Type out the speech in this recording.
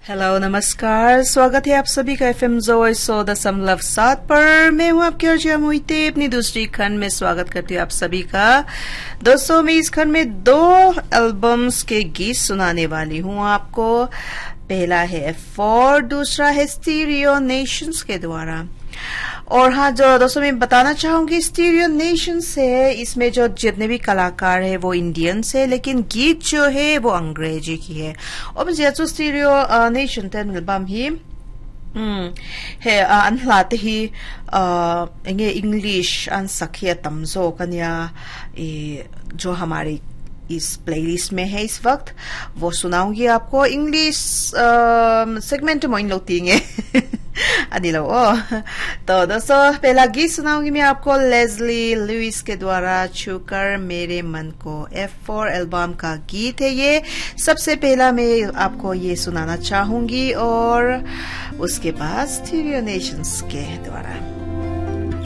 Hello नमस्कार, स्वागत है आप सभी का एफएम जोय 100.7 पर। मैं हूं आपकी अर्जिया मोहिते। अपनी दूसरी खंड में स्वागत करती हूं आप सभी का। दोस्तों, मैं इस खंड में 2 एल्बम्स के गीत सुनाने वाली हूं आपको। पहला है F4, दूसरा है स्टीरियो नेशंस के द्वारा। और हाँ, जो दोस्तों मैं बताना चाहूंगी, स्टीरियो नेशंस है, इसमें जो जितने भी कलाकार है वो इंडियंस है, लेकिन गीत जो है वो अंग्रेजी की है। और मुझे जो स्टीरियो नेशन ten album ही है अनलाते ही इंगे इंग्लिश अन सखिया तमजो कन्या जो हमारी इस प्लेलिस्ट में है इस वक्त, वो सुनाऊंगी आपको। इंग्लिश सेगमेंट में इन लोग तींगे अनिलो तो दोस्तों, पहला गीत सुनाऊंगी मैं आपको लेस्ली लुइस के द्वारा, छूकर मेरे मन को। F4 एल्बम का गीत है ये। सबसे पहला मैं आपको ये सुनाना चाहूंगी और उसके बाद स्टीरियो नेशंस के द्वारा।